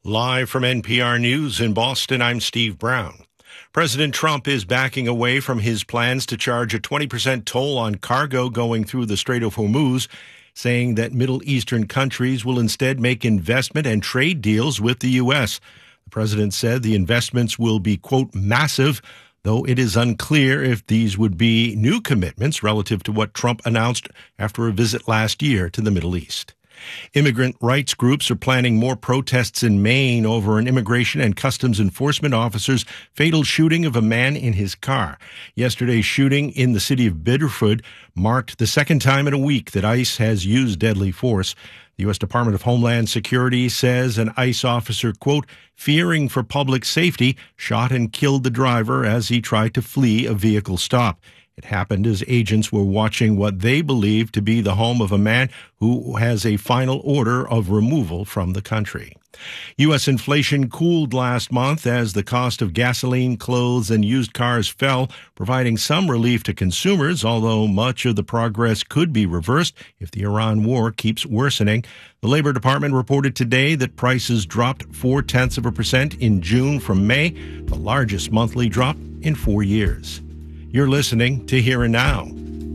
Live from NPR News in Boston, I'm Steve Brown. President Trump is backing away from his plans to charge a 20% toll on cargo going through the Strait of Hormuz, saying that Middle Eastern countries will instead make investment and trade deals with the U.S. The president said the investments will be, quote, massive, though it is unclear if these would be new commitments relative to what Trump announced after a visit last year to the Middle East. Immigrant rights groups are planning more protests in Maine over an immigration and customs enforcement officer's fatal shooting of a man in his car. Yesterday's shooting in the city of Biddeford marked the second time in a week that ICE has used deadly force. The U.S. Department of Homeland Security says an ICE officer, quote, fearing for public safety, shot and killed the driver as he tried to flee a vehicle stop. It happened as agents were watching what they believe to be the home of a man who has a final order of removal from the country. U.S. inflation cooled last month as the cost of gasoline, clothes, and used cars fell, providing some relief to consumers, although much of the progress could be reversed if the Iran war keeps worsening. The Labor Department reported today that prices dropped 0.4% in June from May, the largest monthly drop in 4 years. You're listening to Here and Now.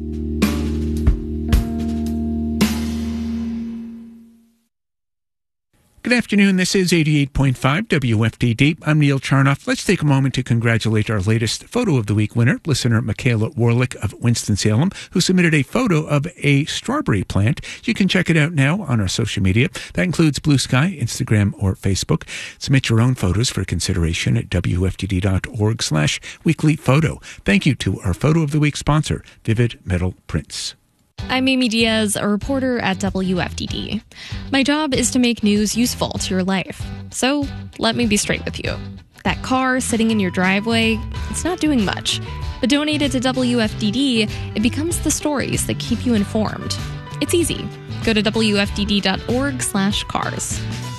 Good afternoon. This is 88.5 WFDD. I'm Neil Charnoff. Let's take a moment to congratulate our latest Photo of the Week winner, listener Michaela Warlick of Winston-Salem, who submitted a photo of a strawberry plant. You can check it out now on our social media. That includes Blue Sky, Instagram, or Facebook. Submit your own photos for consideration at wfdd.org/weeklyphoto. Thank you to our Photo of the Week sponsor, Vivid Metal Prints. I'm Amy Diaz, a reporter at WFDD. My job is to make news useful to your life. So let me be straight with you. That car sitting in your driveway, it's not doing much. But donated to WFDD, it becomes the stories that keep you informed. It's easy. Go to WFDD.org/cars.